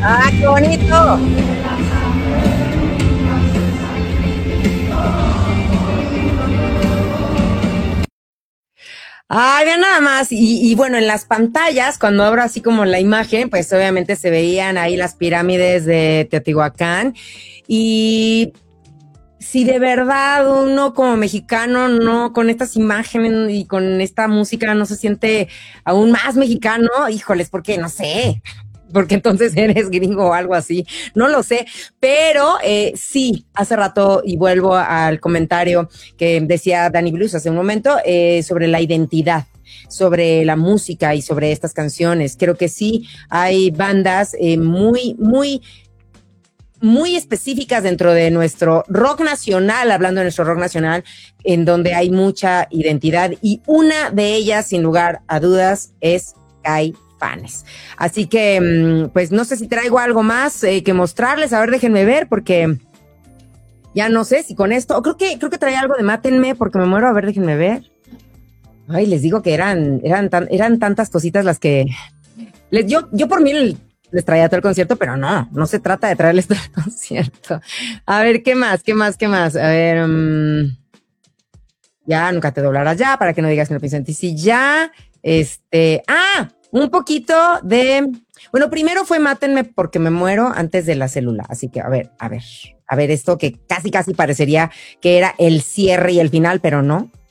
¡Ah, qué bonito! Ay, vean nada más. Y bueno, en las pantallas, cuando abro así como la imagen, pues obviamente se veían ahí las pirámides de Teotihuacán. Y si de verdad uno como mexicano no con estas imágenes y con esta música no se siente aún más mexicano, híjoles, porque no sé, porque entonces eres gringo o algo así, no lo sé, pero sí, hace rato y vuelvo al comentario que decía Dani Blues hace un momento sobre la identidad, sobre la música y sobre estas canciones. Creo que sí hay bandas muy específicas dentro de nuestro rock nacional, hablando de nuestro rock nacional, en donde hay mucha identidad y una de ellas, sin lugar a dudas, es Caifanes. Así que, pues no sé si traigo algo más que mostrarles, a ver, déjenme ver, porque ya no sé si con esto, creo que traía algo de Mátenme, porque me muero, a ver, déjenme ver. Ay, les digo que eran tantas cositas las que yo por mí les traía todo el concierto, pero no se trata de traerles todo el concierto. A ver, ¿qué más? A ver, ya, nunca te doblarás ya, para que no digas que no pienso en ti. Sí, ya, un poquito de, bueno, primero fue Mátenme porque me muero antes de la célula, así que a ver, esto que casi parecería que era el cierre y el final, pero no.